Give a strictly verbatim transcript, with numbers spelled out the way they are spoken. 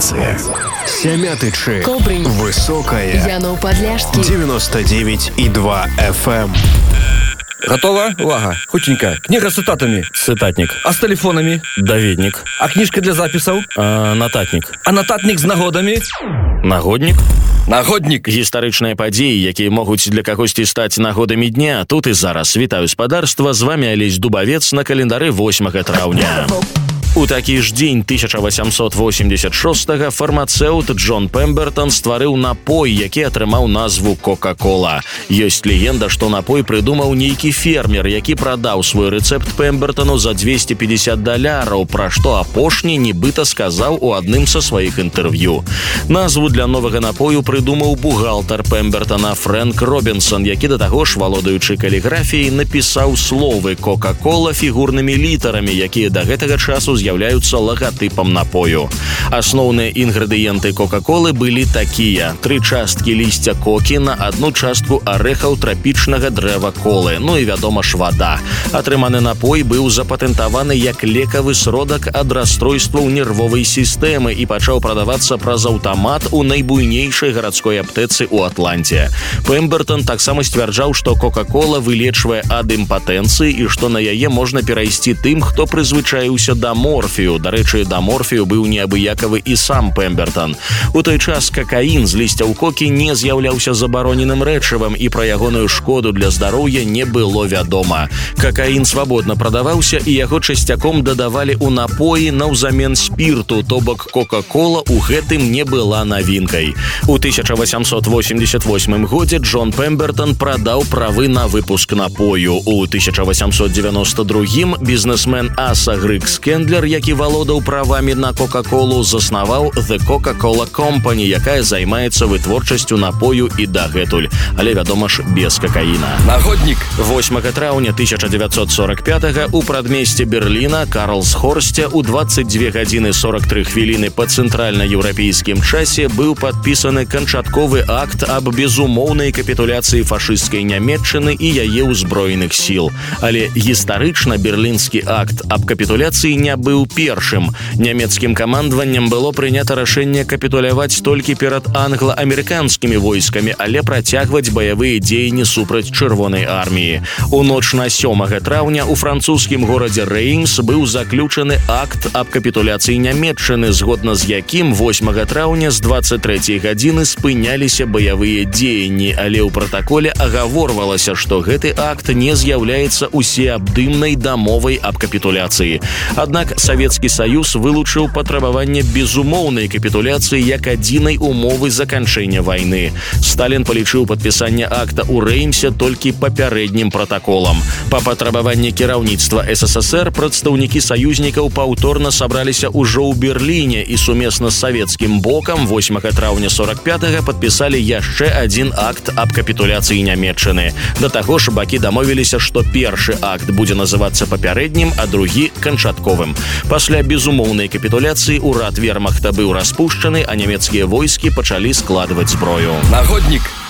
станция. Сямятычы. Кобрынь. Высокая. Яноў-Падляшскі. девяносто девять и два эф эм. Готово? Увага. Хутенько. Книга с цитатами. Цитатник. А с телефонами? Даведник. А книжка для записаў? А, нататник. А нататник з нагодамі? Нагодник. Нагоднік. Гістарычныя падзеі, якія могуць для кагосьці стаць нагодамі дня. Тут і зараз. Вітаю спадарства. З вами Алесь Дубавец на календары восьмага траўня. У такі ж дзень тысяча восемьсот восемьдесят шостага фармацэўт Джон Пембертон стварыў напой, які атрымаў назву Кока-Кола. Ёсць легенда, што напой прыдумаў нейкі фермер, які прадаў свой рэцэпт Пембертону за двести пятьдесят даляраў, пра што апошні нібыта сказаў у адным са сваіх інтэрв'ю. Назву для новага напою прыдумаў бухгалтар Пембертона Фрэнк Робінсон, які да таго ж, валодаючы каліграфіяй, напісаў словы Кока-Кола фігурнымі літарамі, якія да гэтага часу з'яўляюцца лагатыпам напою. Асноўныя інгрэдыенты Кока-Колы былі такія: тры часткі лісця кокі на одну частку арэхаў трапічнага дрэва колы, ну і, вядома ж, вада. Атрыманы напой быў запатэнтаваны як лекавы сродак ад расстройстваў нервовай сістэмы і пачаў прадавацца праз аўтамат у найбуйнейшай гарадской аптэцы ў Атланце. Пембертон таксама сцвярджаў, што Кока-Кола вылечвае ад імпатэнцыі і што на яе можна перайсці тым, хто прызвычаіўся да морфію. Дарэчы, да морфію быў неабыякавы і сам Пембертон. У той час какаін з лісцяў кокі не з'яўляўся забароненым рэчывам і пра ягоную шкоду для здароўя не было вядома. Какаін свабодна прадаваўся і яго часцяком дадавалі ў напоі наўзамен спірту, то бок Кока-Кола ў гэтым не была навінкай. У тысяча восемьсот восемьдесят восьмым годзе Джон Пембертон прадаў правы на выпуск напою. У тысяча восемьсот девяносто другім бізнесмен Аса Грыкс Кендлер, які валодаў правамі на Кока-Колу, заснаваў The Coca-Cola Company, якая займаецца вытворчасцю напою і дагэтуль. Але, вядома ж, без какаіна. Нагоднік. восьмага траўня тысяча девятьсот сорок пятага у прадмесце Берліна Карлсхорсце у двадцать две гадзіны сорок три хвіліны па цэнтральна-еўрапейскім часе быў падпісаны канчатковы акт аб безумоўнай капітуляцыі фашысцкай Нямецчыны і яе ўзброеных сіл. Але гістарычна берлінскі акт аб капітуляцыі не быў першым. Нямецкім камандаваннем было прынята рашэнне капітуляваць толькі перад англа-амерыканскімі войскамі, але працягваць баявыя дзеянні супраць чырвонай арміі. У ноч на сёмага траўня у французскім горадзе Рэймс быў заключаны акт аб капітуляцыі Нямецчыны, згодна з якім восьмага траўня з двадцать трэцяй гадзіны спыняліся баявыя дзеянні, але ў пратаколе агаворвалася, што гэты акт не з'яўляецца усеабдымнай дамовай аб капітуляцыі. Аднак Савецкі Саюз вылучыў патрабаванне безумоўнай капітуляцыі як адзінай умовы заканчэння вайны. Сталін палічыў падпісанне акта ў Рэймсе толькі папярэднім пратаколам. Па патрабаванні кіраўніцтва эс эс эс эр прадстаўнікі саюзнікаў паўторна сабраліся ўжо ў Берліне і сумесна з савецкім бокам восьмага траўня сорок пятага падпісалі яшчэ адзін акт аб капітуляцыі Нямецчыны. Да таго ж бакі дамовіліся, што першы акт будзе называцца папярэднім, а другі канчатковым. Пасля безумоўнай капітуляцыі ўрад вермахта быў распушчаны, а нямецкія войскі пачалі складваць зброю. Нагоднік.